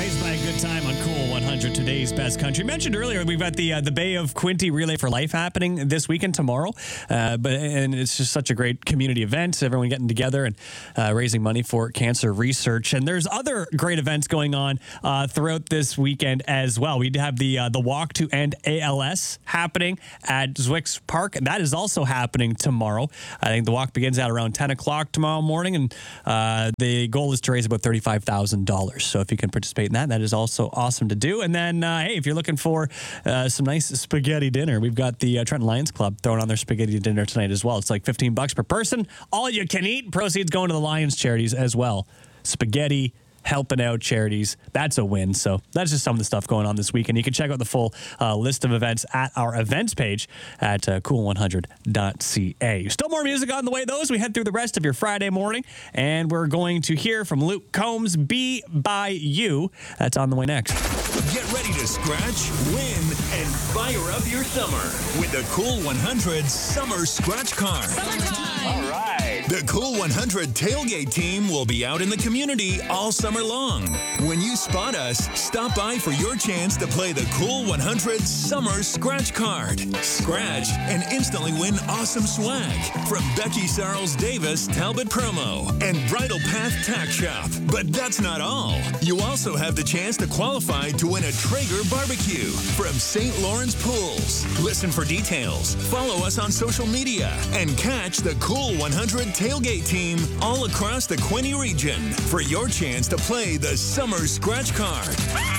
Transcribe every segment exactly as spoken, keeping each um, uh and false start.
Always by a good time on Cool one hundred, today's best country. Mentioned earlier, we've got the uh, the Bay of Quinte Relay for Life happening this weekend tomorrow, uh, but and it's just such a great community event. Everyone getting together and uh, raising money for cancer research. And there's other great events going on uh, throughout this weekend as well. We have the uh, the Walk to End A L S happening at Zwick's Park. That is also happening tomorrow. I think the walk begins at around ten o'clock tomorrow morning, and uh, the goal is to raise about thirty-five thousand dollars. So if you can participate in that, that is also awesome to do. And then, uh, hey, if you're looking for uh, some nice spaghetti dinner, we've got the uh, Trenton Lions Club throwing on their spaghetti dinner tonight as well. It's like fifteen bucks per person. All you can eat. Proceeds going to the Lions charities as well. Spaghetti, helping out charities. That's a win. So that's just some of the stuff going on this weekend. You can check out the full uh, list of events at our events page at uh, cool one hundred dot c a. Still more music on the way, though, as we head through the rest of your Friday morning. And we're going to hear from Luke Combs, Be By You. That's on the way next. Get ready to scratch, win, and fire up your summer with the Cool one hundred Summer Scratch Card. Summertime! All right. The Cool one hundred tailgate team will be out in the community all summer long. When you spot us, stop by for your chance to play the Cool one hundred Summer Scratch Card. Scratch and instantly win awesome swag from Becky Sarles Davis Talbot Promo and Bridal Path Tack Shop. But that's not all. You also have the chance to qualify to win a Traeger barbecue from Saint Lawrence Pools. Listen for details, follow us on social media, and catch the Cool one hundred tailgate team all across the Quinte region for your chance to play the Summer Scratch Card.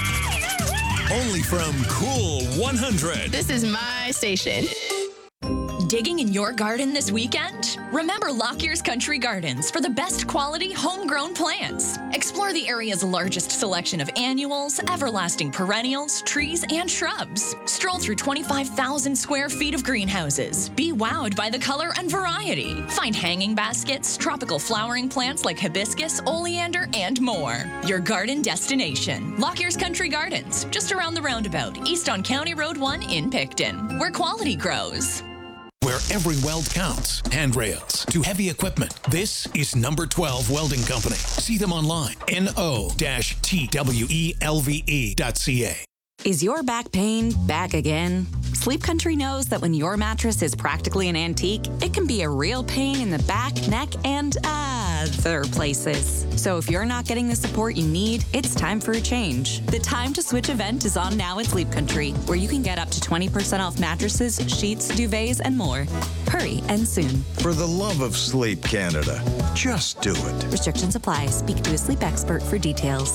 Only from Cool one hundred. This is my station. Digging in your garden this weekend? Remember Lockyer's Country Gardens for the best quality homegrown plants. Explore the area's largest selection of annuals, everlasting perennials, trees, and shrubs. Stroll through twenty-five thousand square feet of greenhouses. Be wowed by the color and variety. Find hanging baskets, tropical flowering plants like hibiscus, oleander, and more. Your garden destination. Lockyer's Country Gardens, just around the roundabout, east on County Road one in Picton, where quality grows. Where every weld counts. Handrails to heavy equipment. This is Number twelve Welding Company. See them online. N O T W E L V E dot C A. Is your back pain back again? Sleep Country knows that when your mattress is practically an antique, it can be a real pain in the back, neck, and other places. So if you're not getting the support you need, it's time for a change. The Time to Switch event is on now at Sleep Country, where you can get up to twenty percent off mattresses, sheets, duvets, and more. Hurry and soon. For the love of Sleep Canada, just do it. Restrictions apply. Speak to a sleep expert for details.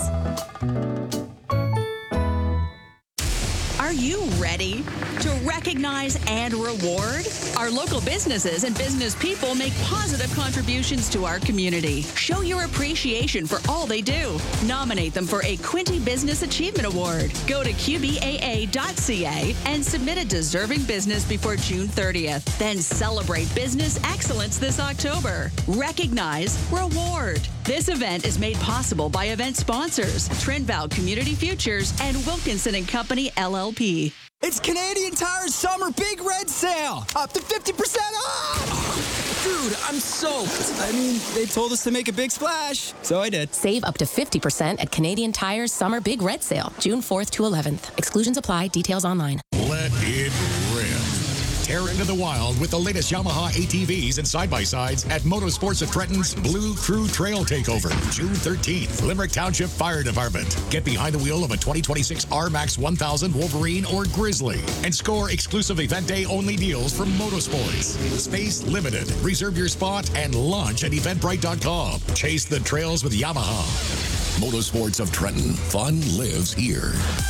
Are you ready to recognize and reward? Our local businesses and business people make positive contributions to our community. Show your appreciation for all they do. Nominate them for a Quinte Business Achievement Award. Go to Q B A A dot C A and submit a deserving business before June thirtieth. Then celebrate business excellence this October. Recognize, reward. This event is made possible by event sponsors, Trentval Community Futures, and Wilkinson and Company, L L P. It's Canadian Tire's Summer Big Red Sale! Up to fifty percent off! Dude, I'm soaked. I mean, they told us to make a big splash, so I did. Save up to fifty percent at Canadian Tire's Summer Big Red Sale, June fourth to eleventh. Exclusions apply. Details online. Let it rip. Tear into the wild with the latest Yamaha A T Vs and side-by-sides at Motorsports of Trenton's Blue Crew Trail Takeover, June thirteenth. Limerick Township Fire Department. Get behind the wheel of a twenty twenty-six R MAX one thousand Wolverine or Grizzly and score exclusive event day only deals from Motorsports. Space limited. Reserve your spot and launch at eventbrite dot com. Chase the trails with Yamaha. Motorsports of Trenton. Fun lives here.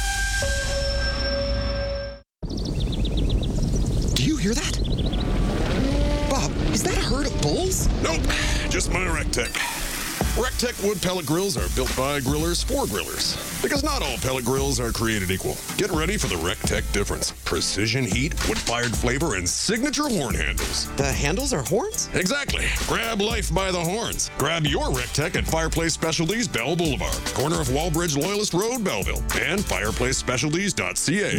Hear that? Bob, is that a herd of bulls? Nope, just my RecTech. RecTech wood pellet grills are built by grillers for grillers. Because not all pellet grills are created equal. Get ready for the RecTech difference. Precision heat, wood-fired flavor, and signature horn handles. The handles are horns? Exactly. Grab life by the horns. Grab your RecTech at Fireplace Specialties, Bell Boulevard, corner of Wallbridge Loyalist Road, Belleville, and fireplace specialties dot c a.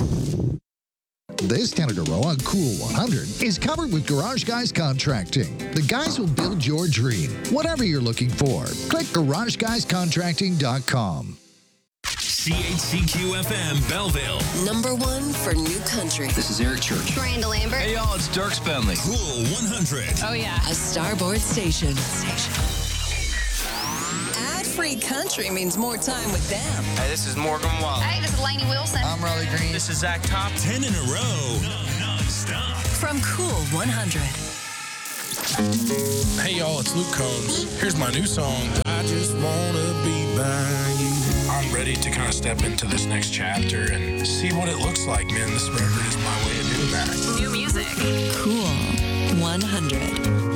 This Canada Row on Cool one hundred is covered with Garage Guys Contracting. The guys will build your dream, whatever you're looking for. Click garage guys contracting dot com. C H C Q F M, Belleville. Number one for new country. This is Eric Church. Miranda Lambert. Hey, y'all, it's Dirk Bentley. Cool one hundred. Oh, yeah. A Starboard station. Station. Ad-free country means more time with them. Hey, this is Morgan Wallen. Hey, this is Lainey Wilson. I'm Raleigh Green. This is Zach Top. Ten in a row. Non-stop. From Cool one hundred. Hey y'all, it's Luke Combs. Here's my new song, I Just Wanna Be By You. I'm ready to kind of step into this next chapter and see what it looks like, man. This record is my way of doing that. New music. Cool one hundred.